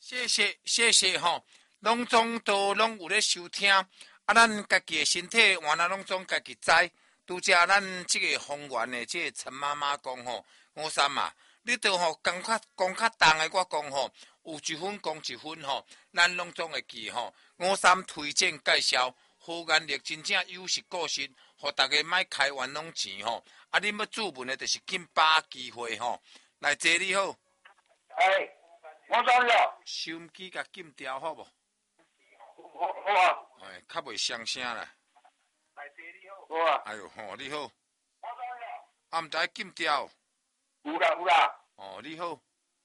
谢谢吼，拢总都拢有咧收听，咱家己的身体原来拢总家己知。拄则咱即个丰原的即个陈妈妈讲吼，吴三啊，你都吼讲较重的，我讲吼，有一分讲一分吼，咱拢总会记吼。吴三推荐介绍，好眼力真正有实故实，互大家莫开玩弄钱吼。恁要注文的，就是紧把握机会吼。来，坐你好。 我知了。 收音机甲禁掉好无？ 好啊。 较袂伤声啦。 来坐你好。好啊。 哎呦吼，你好。 我知了。 毋知禁掉。 有啦。 你好。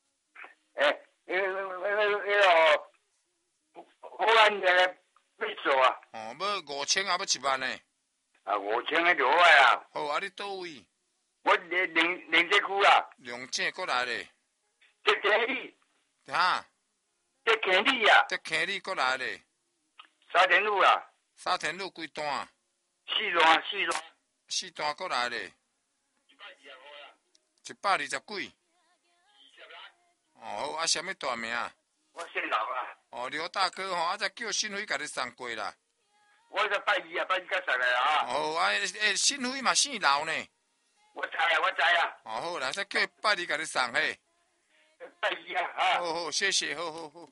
好眼力要做啊。 要5000啊，要1万呢。 5000个就好啊。 好，你倒位？ 我连这区啦。 龙井过来咧。 这坑里。 哈？ 这坑里啊。 这坑里过来咧。 沙田路啦。 沙田路几段 ？4段。 4段过来咧。120几。好，什么大名？ 我姓刘啊。 刘大哥吼，再叫新辉甲你送过啦。 我是拜二甲送来啊。 新辉嘛姓刘呢。 我知啊。 好啦，再叫拜二甲你送嘿。 拜二啊。 好，谢谢，好。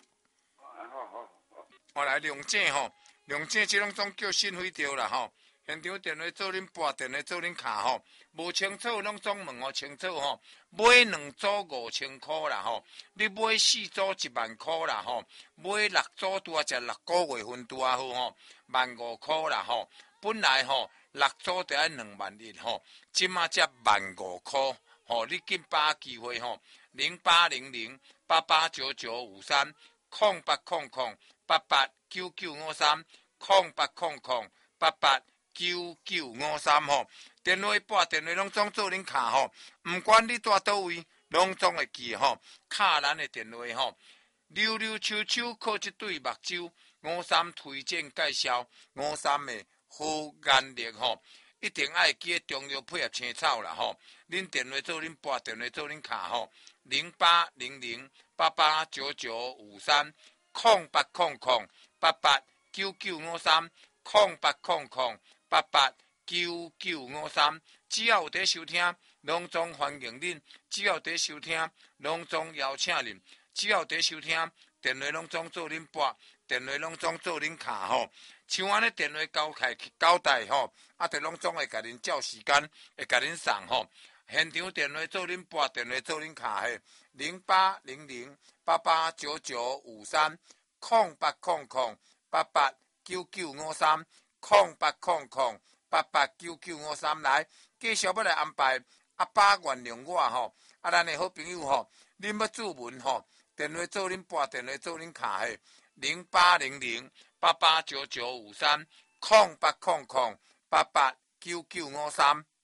我来龙井吼，龙井即拢总叫新辉着啦吼。现场电话做恁拨，电话做恁卡吼，无清楚拢总问我清楚吼。买2组5000块啦吼，你买4组1万块啦吼，买6组拄啊才6个月份拄啊好吼，15000块啦吼。本来吼6组得要21000吼，即马才15000块吼，你紧把握机会吼，0800889953 0800889953 吼，电话拨电话拢总做恁卡吼，毋管你住倒位，拢总会记吼，卡咱的电话吼，溜溜秋秋靠一对目睭，吴三推荐介绍，吴三的好眼力吼，一定爱记中药配合青草啦吼，恁电话做恁拨电话做恁卡吼，0800889953 0800889953 0800889953，只要有在收听，拢总欢迎恁；只要有在收听，拢总邀请恁；只要有在收听，电话拢总做恁拨，电话拢总做恁卡吼。像安尼电话交代吼，就拢总会甲恁照时间，会甲恁送吼。现场电话做恁拨，电话做恁卡嘿，0800889953 0800889953 0800889953来，继续要来安排。爸原谅我吼，咱的好朋友吼，恁要注文吼，电话做恁拨，电话做恁卡嘿，0800889953 0800889953。